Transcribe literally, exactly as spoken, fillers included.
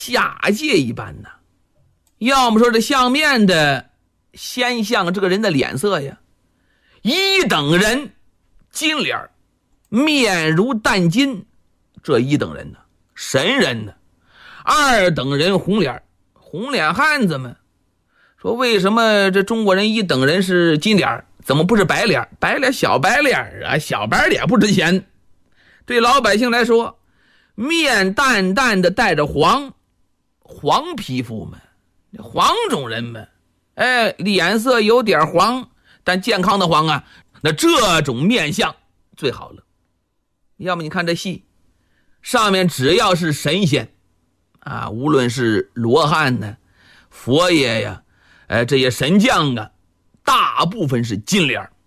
下界一般呢。要么说这相面的先像这个人的脸色呀，一等人金脸，面如淡金，这一等人呢神人呢。二等人红脸，红脸汉子们说为什么这中国人一等人是金脸，怎么不是白脸？白脸小白脸啊，小白脸不值钱。对老百姓来说，面淡淡的带着黄，黄皮肤们，黄种人们，哎，脸色有点黄，但健康的黄啊，那这种面相最好了。要么你看这戏上面只要是神仙啊，无论是罗汉呢、佛爷呀，哎，这些神将啊，大部分是金脸。